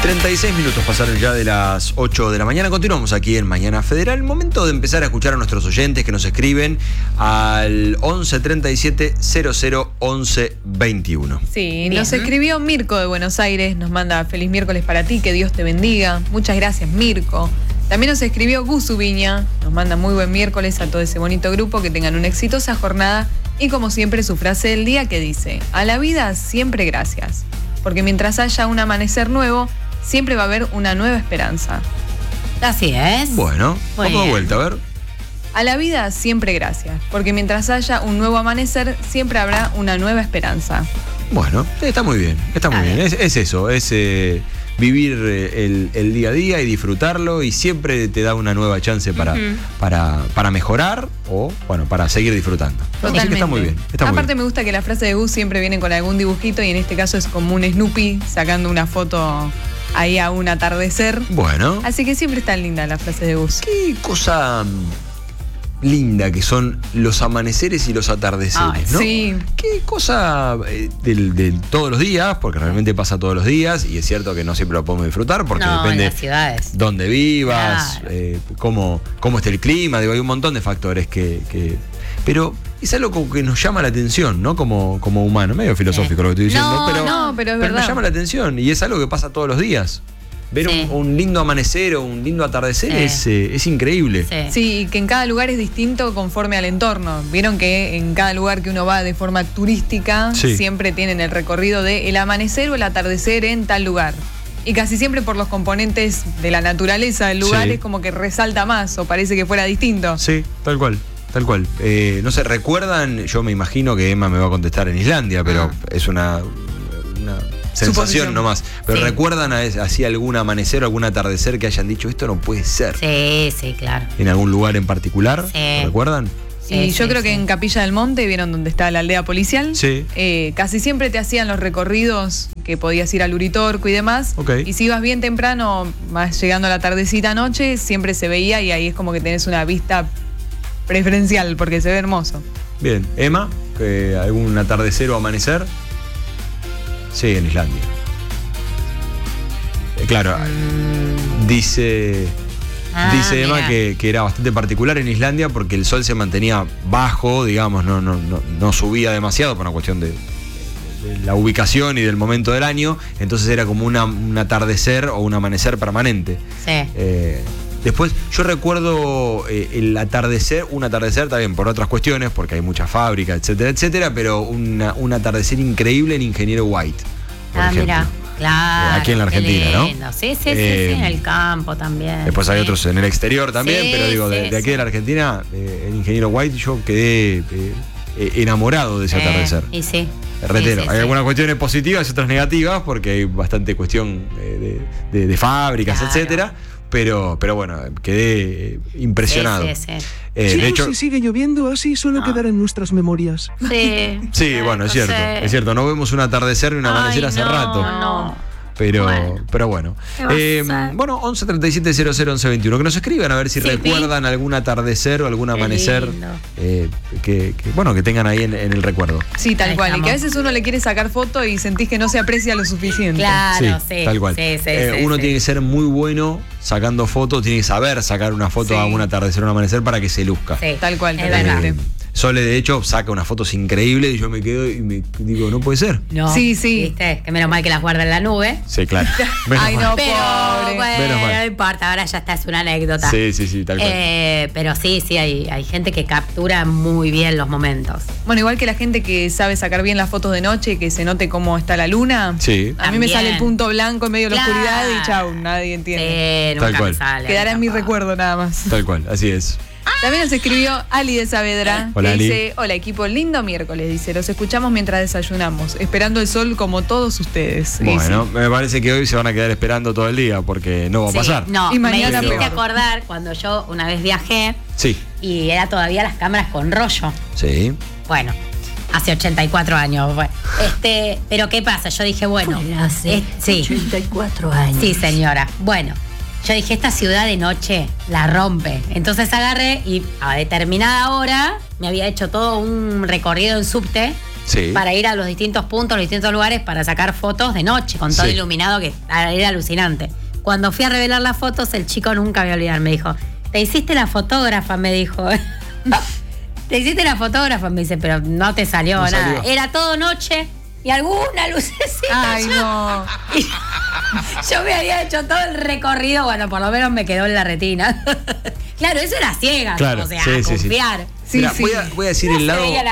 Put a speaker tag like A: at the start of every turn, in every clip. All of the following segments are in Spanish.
A: 36 minutos pasaron ya de las 8 de la mañana. Continuamos aquí en Mañana Federal. Momento de empezar a escuchar a nuestros oyentes que nos escriben al 11 37 00 11 21.
B: Sí, nos escribió Mirko de Buenos Aires. Nos manda feliz miércoles para ti, que Dios te bendiga. Muchas gracias, Mirko. También nos escribió Gusu Viña. Nos manda muy buen miércoles a todo ese bonito grupo. Que tengan una exitosa jornada. Y como siempre, su frase del día que dice: a la vida siempre gracias. Porque mientras haya un amanecer nuevo, siempre va a haber una nueva esperanza.
C: Así es.
A: Bueno, vamos de vuelta, a ver.
B: A la vida siempre gracias, porque mientras haya un nuevo amanecer, siempre habrá una nueva esperanza.
A: Bueno, está muy bien, está muy bien. Es eso, es vivir el día a día y disfrutarlo, y siempre te da una nueva chance para mejorar o, bueno, para seguir disfrutando.
B: Totalmente.
A: Así que está muy bien.
B: Aparte me gusta que la frase de Gus siempre viene con algún dibujito, y en este caso es como un Snoopy sacando una foto ahí a un atardecer.
A: Bueno.
B: Así que siempre está linda la frase de Gus.
A: Qué cosa linda que son los amaneceres y los atardeceres, ¿no?
B: Sí.
A: Qué cosa de todos los días, porque realmente pasa todos los días, y es cierto que no siempre lo podemos disfrutar, porque depende
C: en las ciudades.
A: Dónde vivas,
C: Claro.
A: cómo esté el clima, digo, hay un montón de factores pero es algo como que nos llama la atención, ¿no? Como humano, medio filosófico lo que estoy diciendo,
B: pero es verdad.
A: nos llama la atención, y es algo que pasa todos los días. Ver un lindo amanecer o un lindo atardecer es increíble.
B: Sí, que en cada lugar es distinto conforme al entorno. Vieron que en cada lugar que uno va de forma turística, siempre tienen el recorrido de el amanecer o el atardecer en tal lugar. Y casi siempre por los componentes de la naturaleza del lugar es como que resalta más, o parece que fuera distinto.
A: Sí, tal cual. Tal cual. No sé, ¿recuerdan? Yo me imagino que Emma me va a contestar en Islandia, pero es una sensación nomás. Pero ¿recuerdan así algún amanecer o algún atardecer que hayan dicho esto no puede ser?
C: Sí, claro.
A: ¿En algún lugar en particular?
C: Sí.
A: ¿Recuerdan?
B: Y yo creo que en Capilla del Monte, ¿vieron donde está la aldea policial?
A: Sí.
B: Casi siempre te hacían los recorridos que podías ir al Uritorco y demás.
A: Okay.
B: Y si ibas bien temprano, más llegando a la tardecita noche, siempre se veía, y ahí es como que tenés una vista preferencial porque se ve hermoso.
A: Bien. Emma, ¿algún atardecer o amanecer? Sí, en Islandia. Claro, dice Emma que era bastante particular en Islandia porque el sol se mantenía bajo, digamos, no subía demasiado por una cuestión de la ubicación y del momento del año, entonces era como un atardecer o un amanecer permanente.
C: Sí.
A: Después, yo recuerdo un atardecer también por otras cuestiones, porque hay muchas fábricas, etcétera, etcétera, pero un atardecer increíble en Ingeniero White, por ejemplo.
C: Mira, claro.
A: Aquí en la Argentina, ¿no?
C: Sí, en el campo también.
A: Después hay otros en el exterior también, pero digo, de aquí de la Argentina, el Ingeniero White, yo quedé enamorado de ese atardecer.
C: Y sí.
A: Retero.
C: Sí,
A: hay algunas cuestiones positivas y otras negativas, porque hay bastante cuestión de fábricas, etcétera. Pero bueno, quedé impresionado. De hecho,
D: si sigue lloviendo así, solo quedará en nuestras memorias.
A: Sí, bueno, es cierto. Es cierto, no vemos un atardecer ni un amanecer hace rato.
C: No.
A: Pero bueno. Bueno, 11 37 00 11 21. Que nos escriban a ver si recuerdan algún atardecer o algún amanecer que tengan ahí en el recuerdo.
B: Sí, tal cual. Y que a veces uno le quiere sacar foto y sentís que no se aprecia lo suficiente.
C: Claro,
A: sí. Tal cual. Uno tiene que ser muy bueno sacando fotos, tiene que saber sacar una foto a un atardecer o un amanecer para que se luzca.
B: Sí, tal cual.
A: Sole, de hecho, saca unas fotos increíbles y yo me quedo y me digo, no puede ser.
C: No. Sí. ¿Viste? Que menos mal que las guarda en la nube.
A: Sí, claro.
B: Ay, no,
C: pero
B: pobre.
C: bueno, no importa, ahora ya está, es una anécdota.
A: Sí, tal cual.
C: Pero sí, hay gente que captura muy bien los momentos.
B: Bueno, igual que la gente que sabe sacar bien las fotos de noche, que se note cómo está la luna.
A: Sí.
B: A mí me sale el punto blanco en medio de la oscuridad y chau, nadie entiende.
C: Sí, nunca me sale.
B: Quedará en mi recuerdo nada más.
A: Tal cual, así es.
B: También nos escribió Ali de Saavedra,
A: Hola,
B: que
A: Ali.
B: dice: hola equipo, lindo miércoles, dice, los escuchamos mientras desayunamos, esperando el sol como todos ustedes.
A: Bueno, me parece que hoy se van a quedar esperando todo el día porque no va a pasar.
C: No,
B: y mañana
C: me hiciste acordar cuando yo una vez viajé y era todavía las cámaras con rollo.
A: Sí.
C: Bueno, hace 84 años. Bueno, pero ¿qué pasa? Yo dije, bueno,
E: hace 84 años.
C: Sí, señora. Bueno, yo dije, esta ciudad de noche la rompe. Entonces agarré y a determinada hora me había hecho todo un recorrido en subte para ir a los distintos puntos, los distintos lugares, para sacar fotos de noche, con todo iluminado, que era alucinante. Cuando fui a revelar las fotos, el chico nunca me voy a olvidar, me dijo, te hiciste la fotógrafa, me dijo. Te hiciste la fotógrafa, me dice, pero no te salió nada. Era todo noche y alguna lucecita.
B: Ay, no.
C: Y yo me había hecho todo el recorrido, bueno, por lo menos me quedó en la retina. Claro, eso era ciega, o sea, confiar.
A: Mira, voy a decir el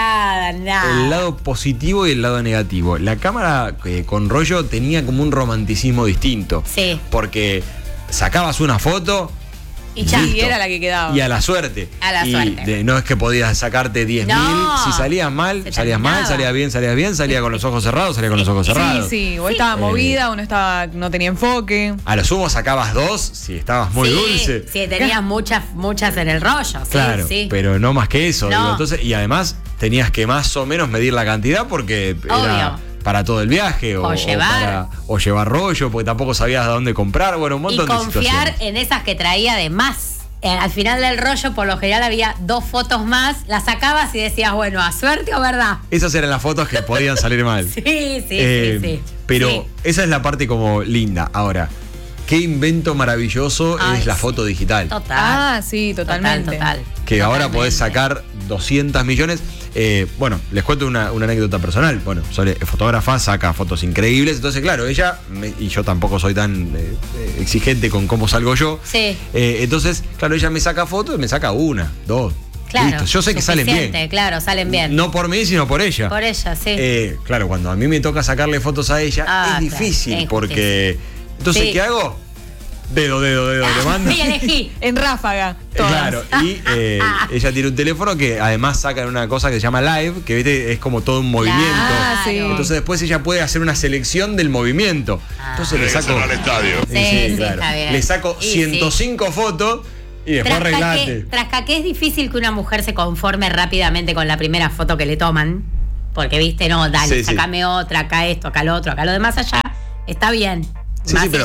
A: lado positivo y el lado negativo. La cámara con rollo tenía como un romanticismo distinto.
C: Sí.
A: Porque sacabas una foto
B: y era la que quedaba.
A: Y a la suerte. No es que podías sacarte 10.000. Si salías mal, salías bien, salía con los ojos cerrados, cerrados.
B: Sí. O estaba movida, o no tenía enfoque.
A: A lo sumo sacabas 2 si estabas muy dulce.
C: Sí, tenías muchas en el rollo.
A: Claro, pero no más que eso. Digo, entonces, y además tenías que más o menos medir la cantidad porque era para todo el viaje o llevar rollo, porque tampoco sabías de dónde comprar, bueno, un montón de situaciones.
C: Y confiar en esas que traía de más. Al final del rollo, por lo general, había 2 fotos más, las sacabas y decías, bueno, ¿a suerte o verdad?
A: Esas eran las fotos que podían salir mal.
C: Sí.
A: Pero esa es la parte como linda. Ahora, qué invento maravilloso es la foto digital.
C: Total.
B: Sí, totalmente.
C: Total.
A: Que ahora podés sacar 200 millones. Bueno, les cuento una anécdota personal. Bueno, soy fotógrafa, saca fotos increíbles. Entonces, claro, ella, y yo tampoco soy tan exigente con cómo salgo yo.
C: Sí.
A: Entonces, claro, ella me saca fotos y me saca 1, 2.
C: Claro,
A: listo. Yo sé que salen bien.
C: Claro, salen bien.
A: No por mí, sino por ella.
C: Por ella, sí.
A: Claro, cuando a mí me toca sacarle fotos a ella, es difícil porque... Entonces, ¿qué hago? Dedo, le mando.
C: Y elegí.
B: En ráfaga.
A: Claro, y ella tiene un teléfono que además saca una cosa que se llama live, que ¿viste? Es como todo un movimiento.
B: Sí.
A: Entonces después ella puede hacer una selección del movimiento. Entonces le saco
F: al estadio.
A: Claro. Le saco 105 fotos y después arreglate.
C: Tras que es difícil que una mujer se conforme rápidamente con la primera foto que le toman. Porque, viste, no, dale, sacame otra, acá esto, acá lo otro, acá lo demás allá. Está bien.
A: Sí, pero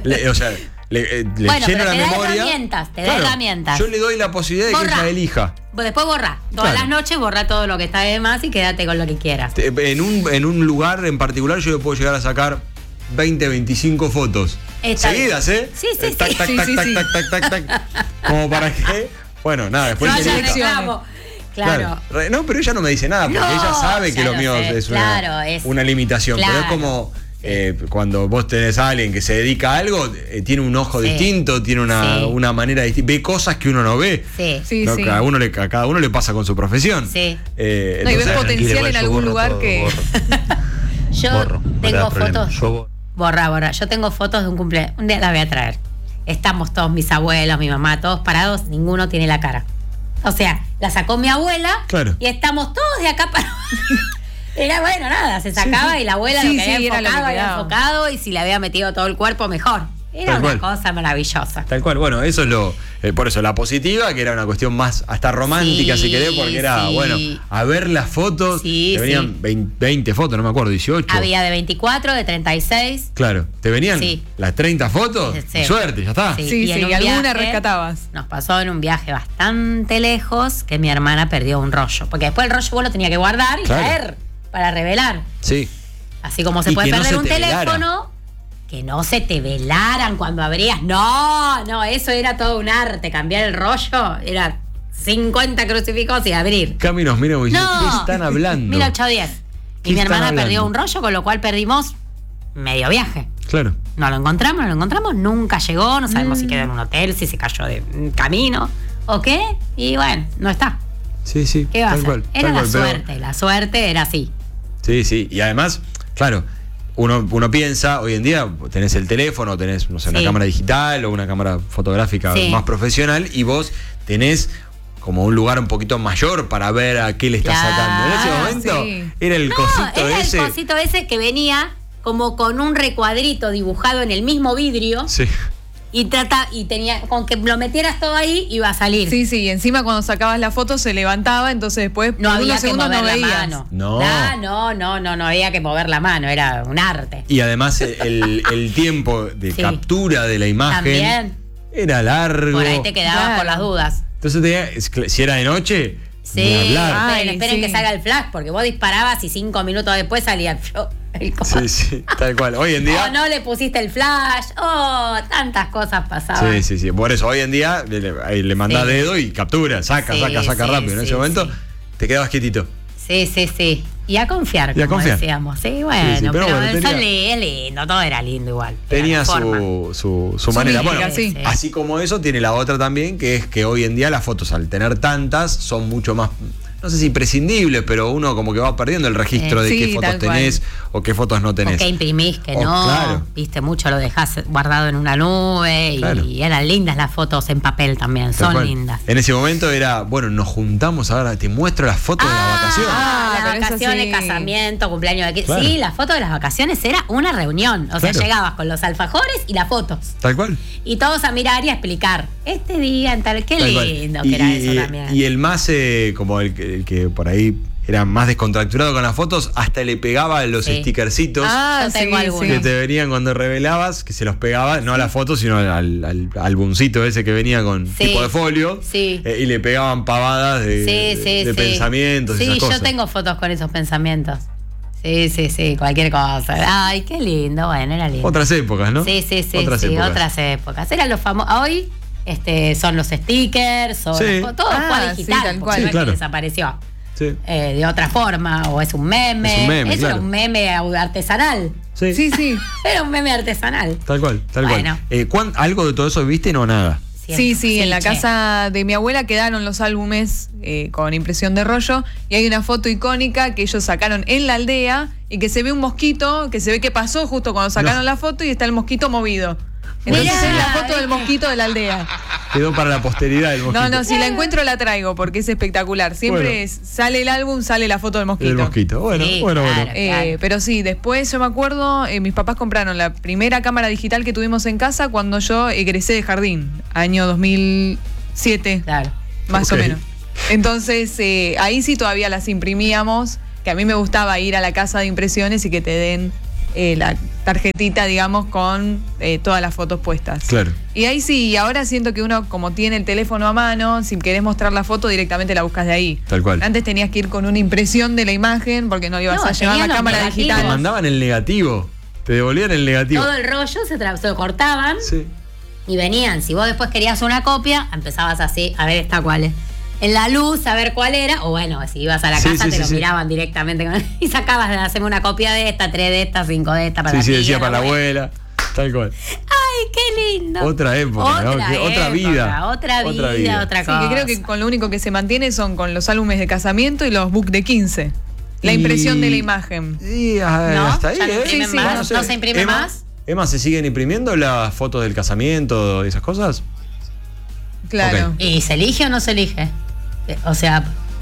A: le lleno la memoria.
C: Te da herramientas.
A: Yo le doy la posibilidad de que ella elija.
C: Después borra. Todas las noches borra todo lo que está de más y quédate con lo que quieras.
A: En un lugar en particular yo le puedo llegar a sacar 20, 25 fotos. Seguidas, ¿eh?
C: Sí.
A: Tac. Como para que... Bueno, nada, después... Claro. No, pero ella no me dice nada porque ella sabe que lo mío es una limitación. Pero es como... cuando vos tenés a alguien que se dedica a algo, tiene un ojo distinto, tiene una manera distinta, ve cosas que uno no ve. ¿No? A cada uno le pasa con su profesión.
B: Y ves potencial en algún lugar que...
C: Yo tengo fotos. Borra. Yo tengo fotos de un cumpleaños. Un día las voy a traer. Estamos todos, mis abuelos, mi mamá, todos parados, ninguno tiene la cara. O sea, la sacó mi abuela y estamos todos de acá para... Era bueno, nada, se sacaba y la abuela lo que había enfocado y si le había metido todo el cuerpo, mejor. Era una cosa maravillosa.
A: Tal cual, bueno, eso es por eso, la positiva, que era una cuestión más hasta romántica, si querés, porque era, bueno, a ver las fotos, te venían 20 fotos, no me acuerdo, 18.
C: Había de 24, de 36.
A: Claro, te venían las 30 fotos, suerte, ya está.
B: Sí, y alguna rescatabas.
C: Nos pasó en un viaje bastante lejos que mi hermana perdió un rollo, porque después el rollo vos lo tenías que guardar y traer para revelar.
A: Sí.
C: Así como se puede perder un teléfono, que no se te velaran cuando abrías. No, eso era todo un arte. Cambiar el rollo era 50 crucifijos y abrir.
A: Cami nos mira y dice, ¿qué están hablando?
C: 1810. Y mi hermana perdió un rollo, con lo cual perdimos medio viaje.
A: Claro.
C: No lo encontramos, nunca llegó, no sabemos si quedó en un hotel, si se cayó de camino o qué. Y bueno, no está.
A: Sí.
C: ¿Qué va a hacer? Era la suerte era así.
A: Sí, y además, claro, uno piensa, hoy en día tenés el teléfono, tenés, no sé, una cámara digital o una cámara fotográfica más profesional y vos tenés como un lugar un poquito mayor para ver a qué le estás sacando. En ese momento era el cosito ese.
C: El cosito ese que venía como con un recuadrito dibujado en el mismo vidrio. Sí. Y tenía, con que lo metieras todo ahí, iba a salir.
B: Sí, y encima cuando sacabas la foto se levantaba, entonces después
C: no había que mover la
B: veías.
C: mano. No había que mover la mano, era un arte.
A: Y además el tiempo de captura de la imagen
C: también
A: era largo.
C: Por ahí te quedabas por las dudas.
A: Entonces si era de noche,
C: Sí,
A: Ni hablar.
C: esperen que salga el flash, porque vos disparabas y 5 minutos después salía el coso.
A: Sí, tal cual. Hoy en día.
C: No le pusiste el flash. Tantas cosas pasaban.
A: Sí. Por eso, hoy en día le mandás dedo y captura, saca rápido. En ese momento te quedabas quietito.
C: Sí. Y a confiar, como decíamos. Sí, bueno, pero el sol es lindo, todo era lindo igual.
A: Tenía su manera. Bueno, así como eso, tiene la otra también, que es que hoy en día las fotos, al tener tantas, son mucho más, no sé si prescindibles, pero uno como que va perdiendo el registro de qué fotos tenés o qué fotos no tenés.
C: O qué imprimís, que no. Claro. Viste, mucho lo dejás guardado en una nube y eran lindas las fotos en papel también, son lindas.
A: En ese momento era, bueno, nos juntamos, ahora te muestro las fotos de las vacaciones.
C: Las vacaciones, casamiento, cumpleaños de aquí. Claro. Sí, la foto de las vacaciones era una reunión. O sea, llegabas con los alfajores y las fotos.
A: Tal cual.
C: Y todos a mirar y a explicar. Este día en tal. Qué lindo que era eso también.
A: Y el más, como el que por ahí era más descontracturado con las fotos, hasta le pegaba los stickercitos que te venían cuando revelabas, que se los pegaba, no a la foto, sino al álbumcito ese que venía con tipo de folio. Sí. Y le pegaban pavadas de pensamientos y esas cosas.
C: Sí, yo tengo fotos con esos pensamientos. Sí, cualquier cosa. Ay, qué lindo, bueno, era lindo.
A: Otras épocas, ¿no?
C: Sí, otras épocas. Eran los famosos. Hoy son los stickers, todo fue digital,
B: tal cual.
C: Porque no desapareció. Sí. De otra forma, o es un meme. Eso era un meme artesanal.
A: Sí.
C: Era un meme artesanal.
A: Tal cual. ¿Algo de todo eso viste? No, nada.
B: Sí, en la casa de mi abuela quedaron los álbumes con impresión de rollo y hay una foto icónica que ellos sacaron en la aldea y que se ve un mosquito, que se ve que pasó justo cuando sacaron la foto y está el mosquito movido. Entonces es la foto del mosquito de la aldea.
A: Quedó para la posteridad el mosquito.
B: No, si la encuentro la traigo porque es espectacular. Siempre sale el álbum, sale la foto del mosquito.
A: El mosquito, bueno.
B: Claro. Pero sí, después yo me acuerdo, mis papás compraron la primera cámara digital que tuvimos en casa cuando yo egresé de jardín, año 2007.
C: Claro.
B: Más o menos. Entonces, ahí sí todavía las imprimíamos, que a mí me gustaba ir a la casa de impresiones y que te den la tarjetita, digamos, con todas las fotos puestas.
A: Claro.
B: Y ahí sí, ahora siento que uno, como tiene el teléfono a mano, si querés mostrar la foto, directamente la buscas de ahí.
A: Tal cual.
B: Antes tenías que ir con una impresión de la imagen porque no ibas a llevar la cámara digital.
A: Te mandaban el negativo, te devolvían el negativo.
C: Todo el rollo se cortaban y venían. Si vos después querías una copia, empezabas así, a ver esta cuál es. En la luz, a ver cuál era, o bueno, si ibas a la casa te lo miraban directamente y sacabas de hacerme una copia de esta, 3 de esta, 5 de esta para la tía,
A: decía para la abuela, tal cual.
C: Ay, qué lindo.
A: Otra época, otra vida.
C: Otra cosa.
B: Sí, que creo que con lo único que se mantiene son con los álbumes de casamiento y los book de 15. La impresión de la imagen.
A: Sí, hasta ahí,
C: ¿No se imprime más?
A: Emma, ¿se siguen imprimiendo las fotos del casamiento y esas cosas?
B: Claro.
C: ¿Y se elige o no se elige? O sea.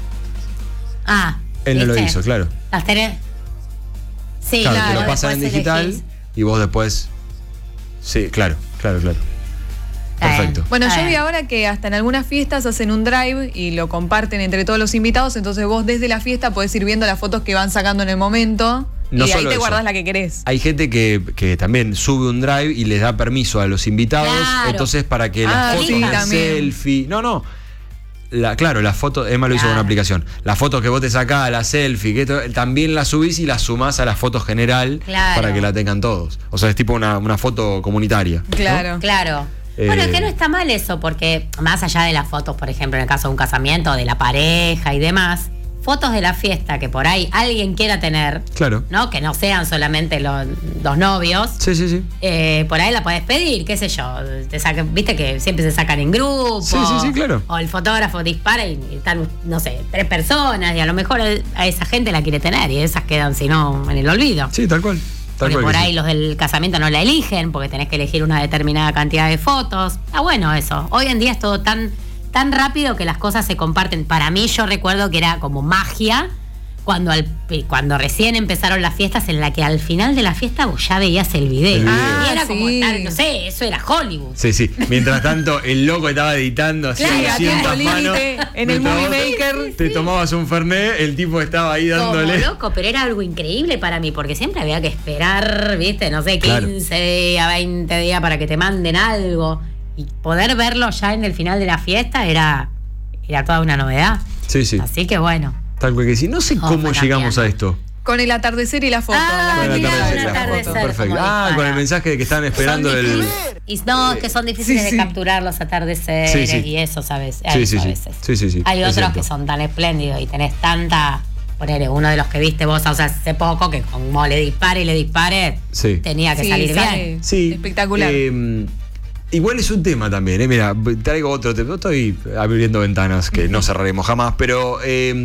A: Él no lo hizo, claro.
C: Las tenés. Sí,
A: claro. Te lo pasan en digital y vos después. Sí, claro. Perfecto.
B: Bueno, yo vi ahora que hasta en algunas fiestas hacen un drive y lo comparten entre todos los invitados, entonces vos desde la fiesta podés ir viendo las fotos que van sacando en el momento. Y ahí te guardás la que querés.
A: Hay gente que también sube un drive y les da permiso a los invitados. Claro. Entonces, para que las fotos de selfie. Las fotos, Emma lo hizo con una aplicación. Las fotos que vos te sacás, la selfie, también las subís y las sumás a la foto general para que la tengan todos. O sea, es tipo una foto comunitaria.
B: Claro.
A: ¿no?
C: Claro. Bueno, es que no está mal eso, porque más allá de las fotos, por ejemplo, en el caso de un casamiento, de la pareja y demás, fotos de la fiesta que por ahí alguien quiera tener, ¿no? Que no sean solamente los novios.
A: Sí.
C: Por ahí la podés pedir, qué sé yo. Viste que siempre se sacan en grupo.
A: Sí, claro.
C: O el fotógrafo dispara y están, no sé, 3 personas y a lo mejor a esa gente la quiere tener y esas quedan, si no, en el olvido.
A: Sí, tal cual.
C: Porque por ahí los del casamiento no la eligen, porque tenés que elegir una determinada cantidad de fotos. Está bueno eso. Hoy en día es todo tan rápido que las cosas se comparten. Para mí, yo recuerdo que era como magia cuando recién empezaron las fiestas, en la que al final de la fiesta vos ya veías el video. Y era como estar, no sé, eso era Hollywood.
A: Sí. Mientras tanto, el loco estaba editando así,
B: a tiempo límite, en el Movie Maker.
A: Te tomabas un Fernet, el tipo estaba ahí dándole.
C: Como loco, pero era algo increíble para mí, porque siempre había que esperar, viste, no sé, 15 días, 20 días para que te manden algo. Y poder verlo ya en el final de la fiesta era toda una novedad.
A: Sí, sí.
C: Así que bueno.
A: Tal cual que sí. No sé cómo llegamos a esto.
B: Con el atardecer y la foto.
C: Con el atardecer.
A: Perfecto. Con el mensaje de que estaban esperando el...
C: Y no, que son difíciles de capturar los atardeceres y eso, ¿sabes?
A: Sí.
C: Hay otros que son tan espléndidos y tenés tanta... Ponele, uno de los que viste vos hace poco, que como le dispare, tenía que salir bien.
A: Sí.
B: Espectacular.
A: Igual es un tema también, mira, traigo otro tema. Estoy abriendo ventanas que no cerraremos jamás, pero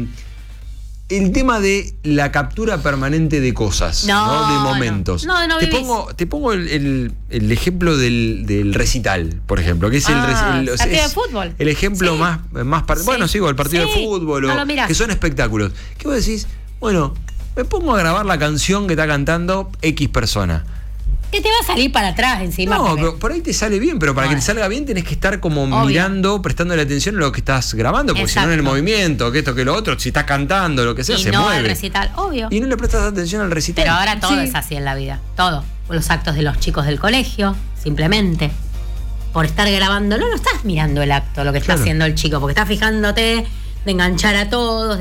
A: el tema de la captura permanente de cosas, ¿no? De momentos. Te pongo el ejemplo del recital, por ejemplo, que es el
C: partido de fútbol.
A: El ejemplo más bueno, sigo el partido de fútbol, que son espectáculos. ¿Qué vos decís? Bueno, me pongo a grabar la canción que está cantando X persona.
C: Que te va a salir para atrás encima.
A: No, pero por ahí te sale bien, pero para que te salga bien tenés que estar como mirando, prestándole atención a lo que estás grabando, porque si no en el movimiento, que esto, que lo otro, si estás cantando, lo que sea, se mueve.
C: El recital, obvio.
A: Y no le prestas atención al recital.
C: Pero ahora todo es así en la vida, todo. Los actos de los chicos del colegio, simplemente. Por estar grabándolo, no estás mirando el acto, lo que está haciendo el chico, porque estás fijándote de enganchar a todos.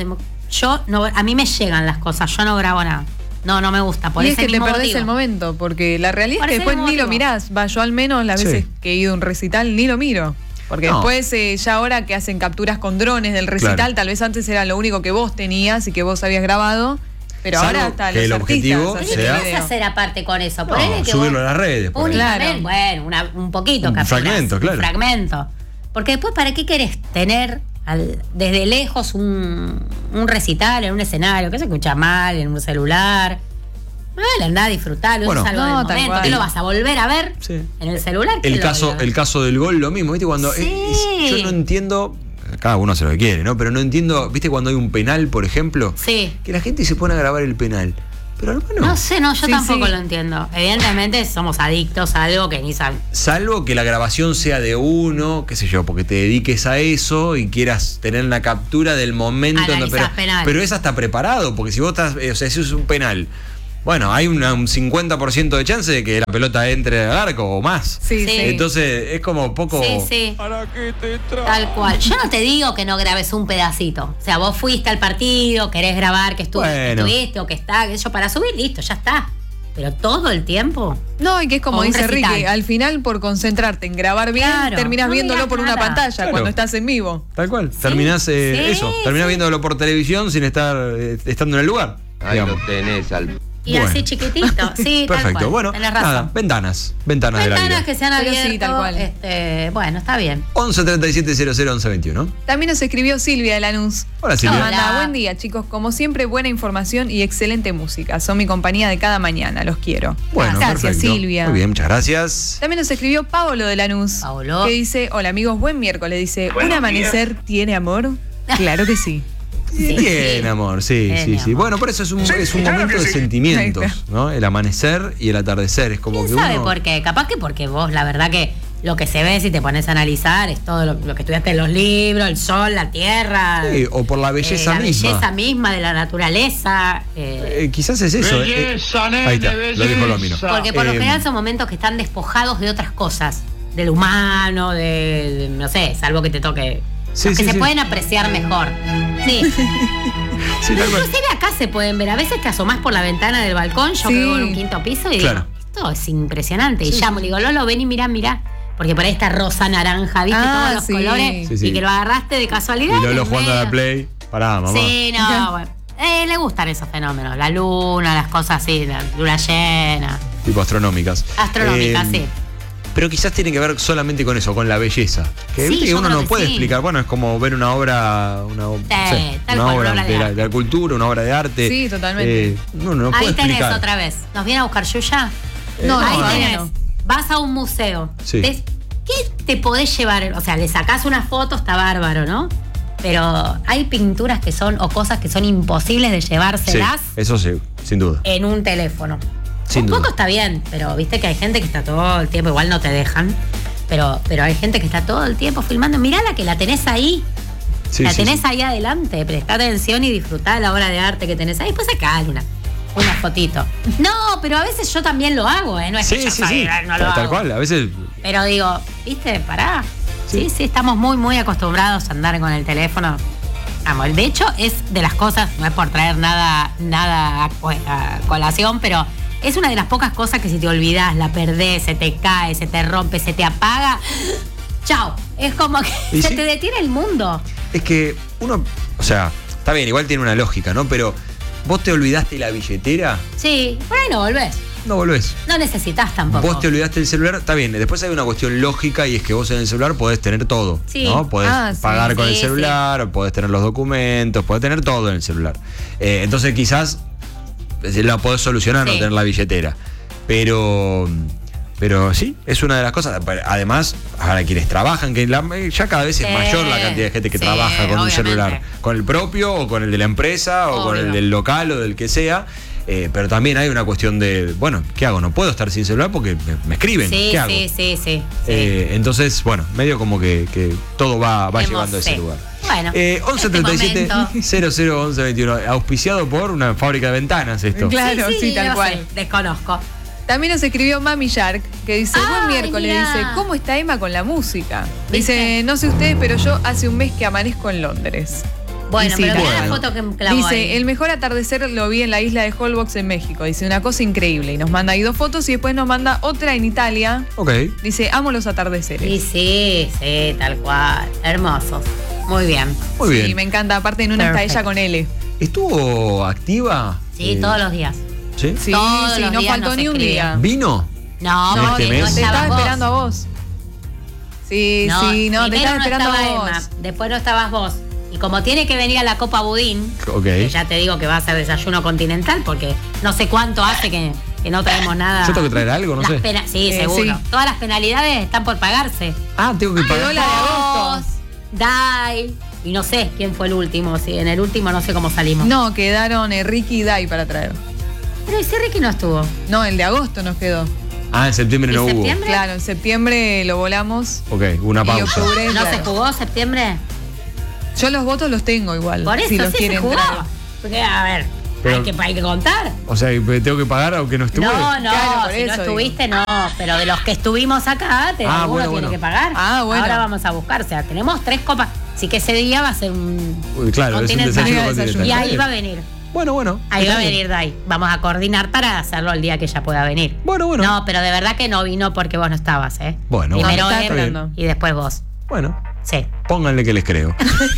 C: A mí me llegan las cosas, yo no grabo nada. No me gusta. Por
B: y
C: ese
B: es que te perdés
C: motivo.
B: el momento, porque la realidad es que después ni lo mirás. Yo al menos las veces que he ido a un recital ni lo miro. Porque después, ya ahora que hacen capturas con drones del recital, tal vez antes era lo único que vos tenías y que vos habías grabado. Pero ahora hasta los
A: objetivo
B: artistas.
C: ¿Qué vas a hacer aparte con eso?
A: Subirlo a las redes.
C: Bueno, un poquito.
A: Un fragmento, claro.
C: Un fragmento. Porque después, ¿para qué querés tener desde lejos un recital en un escenario que se escucha mal, en un celular? Andá a disfrutarlo, es algo del momento. ¿Qué lo vas a volver a ver en el celular?
A: El caso del gol, lo mismo, ¿viste? Cuando yo no entiendo, cada uno hace lo que quiere, ¿no? Pero no entiendo, ¿viste? Cuando hay un penal, por ejemplo, que la gente se pone a grabar el penal. Pero hermano,
C: no sé, yo tampoco lo entiendo. Evidentemente somos adictos a algo que ni saben.
A: Salvo que la grabación sea de uno, qué sé yo, porque te dediques a eso y quieras tener una captura del momento. Pero es hasta preparado, porque si vos estás, o sea, si es un penal, bueno, hay un 50% de chance de que la pelota entre al arco o más. Entonces es como poco...
C: ¿Para qué te tal cual. Yo no te digo que no grabes un pedacito. O sea, vos fuiste al partido, querés grabar que estuviste o que está, que yo para subir, listo, ya está. Pero todo el tiempo.
B: No, y que es como dice Ricky, al final por concentrarte en grabar bien, terminás viéndolo por una pantalla cuando estás en vivo.
A: Tal cual. Terminás terminás viéndolo por televisión sin estar estando en el lugar.
F: Ahí lo tenés al...
C: Y así chiquitito,
A: perfecto.
C: Tal cual.
A: Bueno,
C: nada,
A: ventanas de la vida.
C: Que se han abierto.
B: Tal cual.
C: Bueno, está bien.
A: 11 37 00 11 21.
B: También nos escribió Silvia de Lanús.
A: Hola, Silvia.
B: Hola, buen día, chicos. Como siempre, buena información y excelente música. Son mi compañía de cada mañana. Los quiero.
A: Bueno,
B: gracias,
A: perfecto.
B: Silvia.
A: Muy bien, muchas gracias.
B: También nos escribió Pablo de Lanús. Que dice: hola, amigos, buen miércoles. Dice: ¿un amanecer tiene amor? Claro que sí.
A: Bien, amor, sí. Bueno, por eso es un momento de sentimientos, ¿no? El amanecer y el atardecer. Es como que
C: ¿Sabe por qué? Capaz que porque vos, la verdad que lo que se ve, si te pones a analizar, es todo lo que estudiaste en los libros, el sol, la tierra.
A: O por la belleza misma.
C: La belleza misma de la naturaleza.
A: Quizás es eso. Ahí está, lo dijo Lomino.
C: Porque por lo general son momentos que están despojados de otras cosas. Del humano, no sé, salvo que te toque... que se pueden apreciar mejor. Inclusive acá se pueden ver. A veces te asomás por la ventana del balcón. Yo vivo en un quinto piso y digo, esto es impresionante. Y llamo, digo, Lolo, ven y mirá. Porque por ahí está rosa, naranja, viste, todos los colores. Y que lo agarraste de casualidad.
A: Y Lolo jugando a la Play. Pará, mamá.
C: Bueno. Le gustan esos fenómenos. La luna, las cosas así, la luna llena.
A: Tipo astronómicas.
C: Sí.
A: Pero quizás tiene que ver solamente con eso, con la belleza. Que uno no puede explicar. Bueno, es como ver una obra, una obra de la cultura, una obra de arte.
B: Sí, totalmente.
A: No
C: ahí
A: puede
C: tenés
A: explicar.
C: otra vez. ¿Nos viene a buscar Yuya? Ahí tenés. Vas a un museo. ¿Qué te podés llevar? O sea, le sacás una foto, está bárbaro, ¿no? Pero hay pinturas que son, o cosas que son imposibles de llevárselas.
A: Eso sí, sin duda.
C: En un teléfono.
A: Sin duda.
C: Un poco está bien, pero viste que hay gente que está todo el tiempo, igual no te dejan, pero hay gente que está todo el tiempo filmando. Mirala que la tenés ahí. La tenés ahí adelante. Prestá atención y disfrutá de la obra de arte que tenés ahí. Después sacá una fotito. No, pero a veces yo también lo hago, ¿eh? No es que yo no lo hago.
A: Tal cual, a veces.
C: Pero digo, viste, pará. Sí, estamos muy, muy acostumbrados a andar con el teléfono. Vamos, de hecho, es de las cosas, no es por traer nada a colación, pero es una de las pocas cosas que si te olvidas, la perdés, se te cae, se te rompe, se te apaga. ¡Chao! Es como que se te detiene el mundo.
A: Es que uno, o sea, está bien, igual tiene una lógica, ¿no? Pero vos te olvidaste la billetera.
C: Sí, por ahí no volvés.
A: No volvés.
C: No necesitas tampoco.
A: Vos te olvidaste el celular, está bien. Después hay una cuestión lógica y es que vos en el celular podés tener todo.
C: Sí.
A: ¿No? Podés pagar con el
C: sí,
A: celular, podés tener los documentos, podés tener todo en el celular. Entonces quizás la podés solucionar no tener la billetera. Pero sí, es una de las cosas. Además, ahora quienes trabajan, que ya cada vez es mayor la cantidad de gente que trabaja con un celular. Con el propio o con el de la empresa o con el del local o del que sea. Pero también hay una cuestión de, bueno, ¿qué hago? No puedo estar sin celular porque me escriben. ¿Qué hago?
C: Sí.
A: Entonces, bueno, medio como que todo va llevando a ese lugar.
C: Bueno,
A: 1137-001121. Auspiciado por una fábrica de ventanas esto.
B: Claro, sí, tal cual.
C: Sé, desconozco.
B: También nos escribió Mami Shark, que dice, buen miércoles, dice, ¿cómo está Emma con la música? Dice, no sé ustedes, pero yo hace un mes que amanezco en Londres.
C: Bueno,
B: sí,
C: pero mira la foto que clavó.
B: Dice,
C: ahí.
B: el mejor atardecer lo vi en la isla de Holbox en México. Dice, una cosa increíble. Y nos manda ahí 2 fotos y después nos manda otra en Italia.
A: Ok.
B: Dice, amo los atardeceres.
C: Sí, tal cual. Hermosos. Muy bien.
A: Muy bien.
B: Sí, me encanta. Aparte en una está ella con L.
A: ¿Estuvo activa?
C: Sí, todos los días.
A: ¿Sí?
B: Sí,
C: Todos los
B: no
C: días
B: faltó
C: nos
B: ni un
C: escribía.
B: día.
A: ¿Vino?
C: No,
A: ¿En
C: porque
A: este
C: no
A: mes?
B: Te estaba
C: estabas
B: esperando a
C: vos.
B: vos. Sí, te
C: primero
B: estaba esperando
C: no
B: a
C: estaba
B: vos.
C: Emma, después no estabas vos. Y como tiene que venir a la Copa Budín,
A: Ok.
C: que ya te digo que va a ser desayuno continental, porque no sé cuánto hace que no traemos nada.
A: ¿Yo tengo que traer algo? No sé.
C: Sí, seguro.
B: sí.
C: Todas las penalidades están por pagarse.
A: Ah, tengo que pagar.
B: Quedó la de agosto.
C: Vos, Dai, y no sé quién fue el último. Sí, en el último no sé cómo salimos.
B: No, quedaron Ricky y Dai para traer.
C: Pero ese Ricky no estuvo.
B: No, el de agosto nos quedó.
A: Ah, en septiembre
C: ¿En
A: no
C: septiembre?
B: Claro, en septiembre lo volamos.
A: hubo. Ok, una
B: Y
A: pausa.
B: octubre,
C: ¿No
B: claro.
C: se jugó septiembre?
B: Yo los votos los tengo igual.
C: Por eso
B: si los
C: sí se
B: quieren
C: jugó.
B: traer.
C: Porque, a ver,
A: Pero-
C: hay que contar.
A: O sea, ¿tengo que pagar aunque no estuve?
C: No,
B: Claro, por
C: si no
B: eso
C: estuviste, no. Pero de los que estuvimos acá, alguno
A: bueno,
C: tiene
A: bueno.
C: que pagar.
B: Ah, bueno.
C: Ahora vamos a buscar. O sea, tenemos 3 copas. Así que ese día va a ser un
A: Uy, claro, es un
C: continental.
A: desayuno
B: Desayuno.
A: continental.
C: Y
A: Está
C: ahí
A: bien.
C: va a venir.
A: Bueno.
C: Ahí
A: está
C: va a
A: bien.
C: venir Dai. Vamos a coordinar para hacerlo el día que ella pueda venir.
A: Bueno.
C: No, pero de verdad que no vino porque vos no estabas, ¿eh?
A: Bueno,
C: Primero
B: bueno, está
C: Em
B: esperando.
C: y después vos.
A: Bueno,
C: Sí.
A: pónganle que les creo.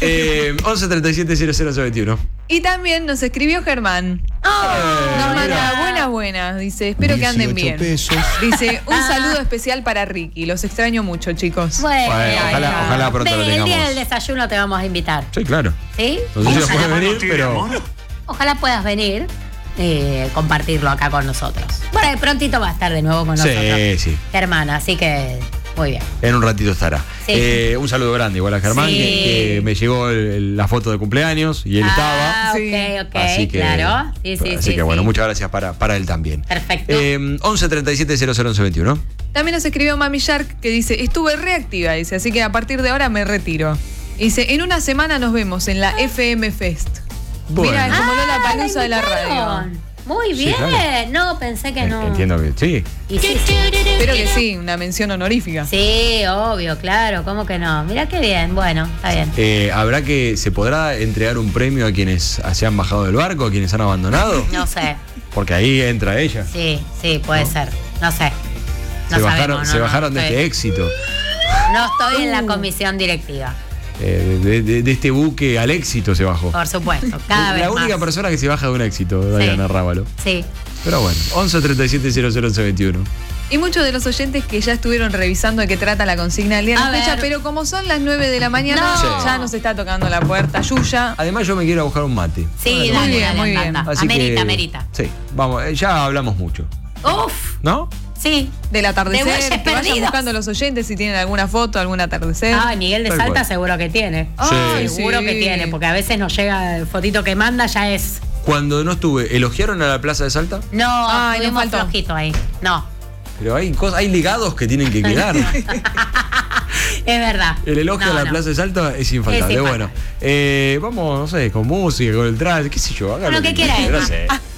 A: 1137-0021.
B: Y también nos escribió Germán. Nos manda buenas. Dice, espero que anden bien. Dice, un saludo especial para Ricky. Los extraño mucho, chicos.
C: Bueno,
A: ojalá pronto lo
C: ven, el día
A: tengamos.
C: del desayuno te vamos a invitar.
A: Sí, claro.
C: ¿Sí?
A: No sé si
C: Ojalá,
A: puede venir, pero.
C: ojalá puedas venir, compartirlo acá con nosotros. Bueno, de prontito va a estar de nuevo con nosotros.
A: Sí.
C: Hermana, así que muy bien.
A: En un ratito estará.
C: Sí.
A: Un saludo grande igual a Germán,
C: Sí.
A: que me llegó la foto de cumpleaños y él estaba.
C: Ah,
B: Sí.
C: ok,
A: Así que,
C: claro.
A: así que bueno, muchas gracias para él también.
C: Perfecto.
A: 1137-001121.
B: También nos escribió Mami Shark que dice, estuve reactiva, dice, así que a partir de ahora me retiro. Dice, en una semana nos vemos en la FM Fest.
A: Bueno.
B: Mira, es como Lola
C: la
B: Palusa de la
C: invitaron.
B: radio.
C: Muy
A: Sí,
C: bien.
A: claro.
C: No, pensé que no.
A: Entiendo que sí.
C: Y sí.
B: Espero que sí, una mención honorífica.
C: Sí, obvio, claro. ¿Cómo que no? Mira qué bien. Bueno, está bien.
A: ¿Se podrá entregar un premio a quienes se han bajado del barco, a quienes han abandonado?
C: No sé.
A: Porque ahí entra ella.
C: Sí, puede ser. No sé. No
A: se
C: sabemos,
A: se bajaron de
C: estoy-
A: este éxito,
C: No estoy en la comisión directiva,
A: de este buque al éxito se bajó.
C: por supuesto. Cada vez
A: La única
C: más.
A: persona que se baja de un éxito, Diana Rábalo.
C: Sí.
A: Pero bueno, 1137-001121.
B: Y muchos de los oyentes que ya estuvieron revisando de qué trata la consigna del día de
C: A
B: la fecha,
C: ver.
B: pero como son las 9 de la mañana,
C: No.
B: ya nos está tocando la puerta. Yuya.
A: Además yo me quiero buscar un mate.
C: Sí,
B: Muy
C: dale,
B: bien,
C: dale,
B: muy
C: anda,
B: bien.
C: anda.
A: Así
C: Amerita,
A: que,
C: amerita.
A: Sí, vamos, ya hablamos mucho.
C: Uf,
A: ¿No?
C: sí.
B: Del
C: De
B: atardecer,
C: bueyes
B: que vayan
C: perdidos.
B: buscando los oyentes si tienen alguna foto, algún atardecer.
C: Ah, Miguel de
A: Tal
C: Salta
A: cual.
C: seguro que tiene.
B: Ay,
C: Seguro
B: sí.
C: que tiene, porque a veces nos llega el fotito que manda, ya es.
A: Cuando no estuve, ¿elogiaron a la Plaza de Salta?
C: No,
B: Ay, nos
C: estuvimos
B: faltó.
C: flojito ahí. No,
A: Pero hay legados que tienen que quedar.
C: es verdad.
A: El elogio
C: No,
A: a la
C: no.
A: Plaza de Salta es infaltable.
C: Es
A: Bueno, vamos, no sé, con música, con el traje, qué sé yo.
C: Con lo que quiera,
A: No
C: Emma.
A: sé.